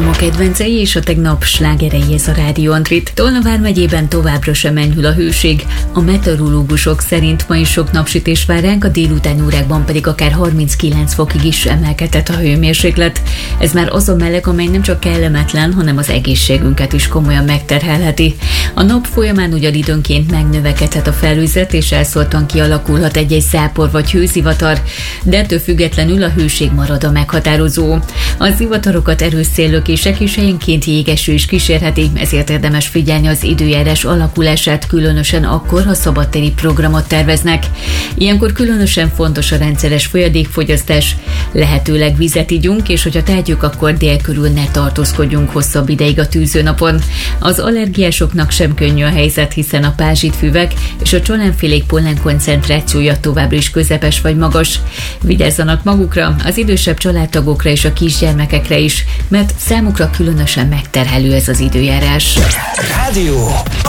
ma kedvencei és a tegnap slágerei, ez a Rádió Antrit. Tolna vármegyében továbbra sem enyhül a hőség. A meteorológusok szerint ma is sok napsütés vár ránk, a délutáni órákban pedig akár 39 fokig is emelkedhet a hőmérséklet. Ez már az a meleg, amely nem csak kellemetlen, hanem az egészségünket is komolyan megterhelheti. A nap folyamán ugyan időnként megnövekedhet a felhőzet, és elszórtan kialakulhat egy-egy zápor vagy hőzivatar, de ettől függetlenül a hőség marad a meghatározó. A zivatarokat erős széllökések és helyenként jégeső is kísérheti, ezért érdemes figyelni az időjárás alakulását, különösen akkor, ha szabadtéri programot terveznek. Ilyenkor különösen fontos a rendszeres folyadékfogyasztás, lehetőleg vizet igyunk, és hogyha tehetjük, akkor dél körül ne tartózkodjunk hosszabb ideig a tűzőnapon. Az allergiásoknak sem könnyű a helyzet, hiszen a pázsitfüvek és a csolánfélék pollen koncentrációja továbbra is közepes vagy magas. Vigyázzanak magukra, az idősebb családtagokra és a kisgyermekekre is, mert számukra különösen megterhelő ez az időjárás. Rádió